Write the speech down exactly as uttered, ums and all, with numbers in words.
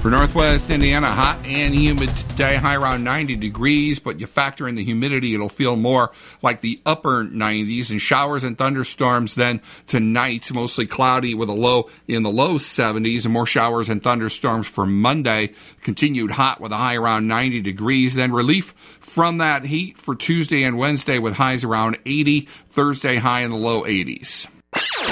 For Northwest Indiana, hot and humid today, high around ninety degrees, but you factor in the humidity, it'll feel more like the upper nineties, and showers and thunderstorms then tonight, mostly cloudy with a low in the low seventies, and more showers and thunderstorms for Monday. Continued hot with a high around ninety degrees, then relief from that heat for Tuesday and Wednesday with highs around eighty, Thursday high in the low eighties.